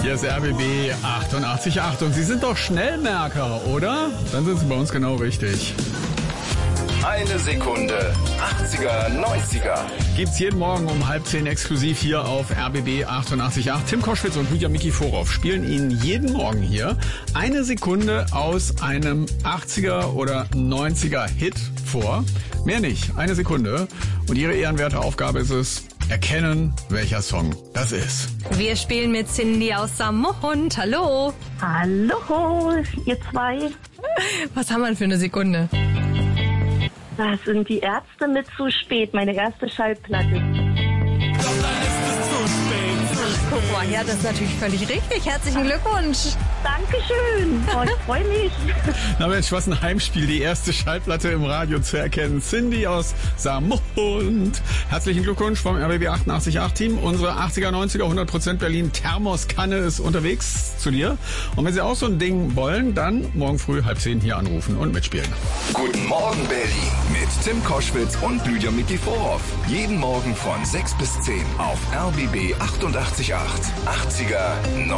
Hier ist RBB 88.8 und Sie sind doch Schnellmerker, oder? Dann sind Sie bei uns genau richtig. Eine Sekunde, 80er, 90er. Gibt's jeden Morgen um 9:30 exklusiv hier auf RBB 88.8. Tim Koschwitz und Lydia Mikiforov spielen Ihnen jeden Morgen hier eine Sekunde aus einem 80er oder 90er Hit vor. Mehr nicht, eine Sekunde. Und Ihre ehrenwerte Aufgabe ist es, erkennen, welcher Song das ist. Wir spielen mit Cindy aus Saarmund. Hallo. Hallo, ihr zwei. Was haben wir denn für eine Sekunde? Das sind die Ärzte mit Zu spät, meine erste Schallplatte. Guck mal, ja, das ist natürlich völlig richtig. Herzlichen Glückwunsch. Dankeschön, ich freue mich. Na Mensch, was ein Heimspiel, die erste Schallplatte im Radio zu erkennen. Cindy aus Saarmund. Herzlichen Glückwunsch vom RBB 88.8 Team. Unsere 80er, 90er, 100% Berlin Thermoskanne ist unterwegs zu dir. Und wenn Sie auch so ein Ding wollen, dann morgen früh 9:30 hier anrufen und mitspielen. Guten Morgen Berlin mit Tim Koschwitz und Lydia Mikiforov. Jeden Morgen von 6 bis 10 auf RBB 88.8. 80er,